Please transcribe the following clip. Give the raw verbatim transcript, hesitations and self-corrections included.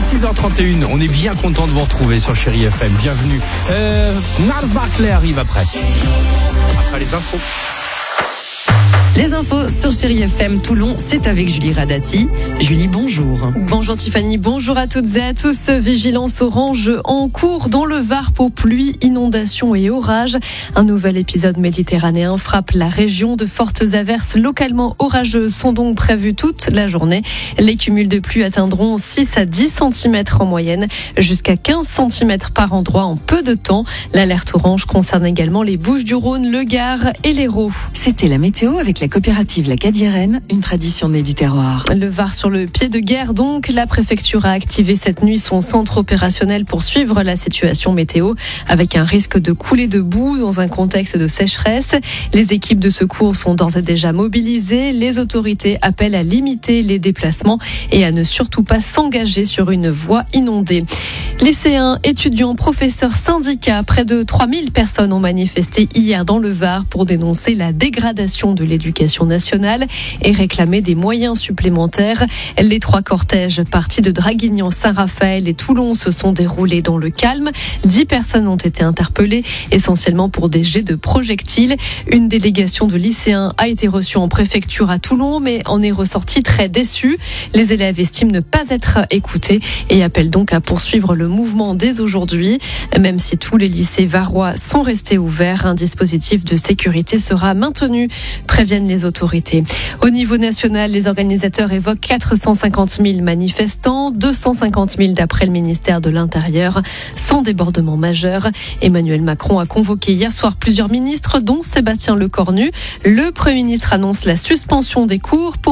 six heures trente et une, on est bien content de vous retrouver sur Chérie F M. Bienvenue. Euh, Nars Barclay arrive après. Après les infos. Les infos sur Chérie F M Toulon, c'est avec Julie Radati. Julie, bonjour. Bonjour Tiffany, bonjour à toutes et à tous. Vigilance orange en cours dans le Var pour pluie, inondations et orages. Un nouvel épisode méditerranéen frappe la région. De fortes averses localement orageuses sont donc prévues toute la journée. Les cumuls de pluie atteindront six à dix centimètres en moyenne, jusqu'à quinze centimètres par endroit en peu de temps. L'alerte orange concerne également les Bouches-du-Rhône, le Gard et l'Hérault. C'était la météo avec la coopérative La Cadiérenne, une tradition née du terroir. Le Var sur le pied de guerre donc. La préfecture a activé cette nuit son centre opérationnel pour suivre la situation météo, avec un risque de coulée de boue dans un contexte de sécheresse. Les équipes de secours sont d'ores et déjà mobilisées. Les autorités appellent à limiter les déplacements et à ne surtout pas s'engager sur une voie inondée. Lycéens, étudiants, professeurs, syndicats, près de trois mille personnes ont manifesté hier dans le Var pour dénoncer la dégradation de l'éducation nationale et réclamer des moyens supplémentaires. Les trois cortèges partis de Draguignan, Saint-Raphaël et Toulon se sont déroulés dans le calme. Dix personnes ont été interpellées, essentiellement pour des jets de projectiles. Une délégation de lycéens a été reçue en préfecture à Toulon, mais en est ressortie très déçue. Les élèves estiment ne pas être écoutés et appellent donc à poursuivre le mouvement dès aujourd'hui. Même si tous les lycées varois sont restés ouverts, un dispositif de sécurité sera maintenu, préviennent les autorités. Au niveau national, les organisateurs évoquent quatre cent cinquante mille manifestants, deux cent cinquante mille d'après le ministère de l'Intérieur, sans débordement majeur. Emmanuel Macron a convoqué hier soir plusieurs ministres, dont Sébastien Lecornu. Le Premier ministre annonce la suspension des cours pour